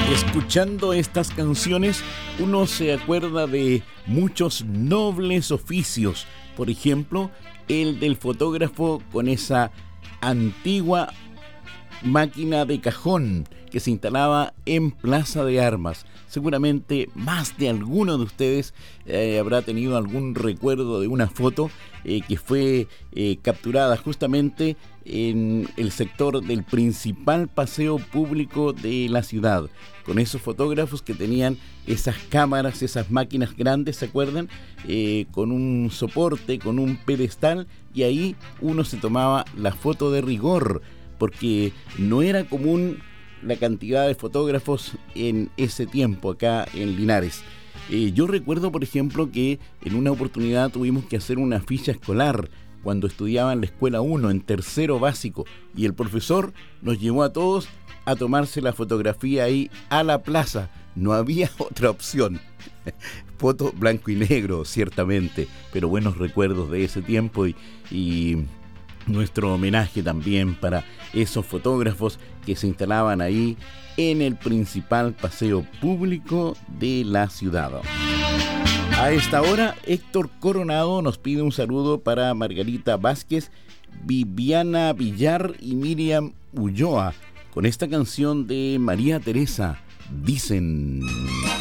Escuchando estas canciones, uno se acuerda de muchos nobles oficios. Por ejemplo, el del fotógrafo con esa antigua máquina de cajón que se instalaba en Plaza de Armas. Seguramente más de alguno de ustedes habrá tenido algún recuerdo de una foto que fue capturada justamente en el sector del principal paseo público de la ciudad, con esos fotógrafos que tenían esas cámaras, esas máquinas grandes, ¿se acuerdan? Con un soporte, con un pedestal, y ahí uno se tomaba la foto de rigor, porque no era común la cantidad de fotógrafos en ese tiempo acá en Linares. Yo recuerdo, por ejemplo, que en una oportunidad tuvimos que hacer una ficha escolar cuando estudiaba en la escuela 1, en tercero básico, y el profesor nos llevó a todos a tomarse la fotografía ahí a la plaza. No había otra opción. Foto blanco y negro, ciertamente, pero buenos recuerdos de ese tiempo y nuestro homenaje también para esos fotógrafos que se instalaban ahí en el principal paseo público de la ciudad. A esta hora, Héctor Coronado nos pide un saludo para Margarita Vázquez, Viviana Villar y Miriam Ulloa, con esta canción de María Teresa, Dicen.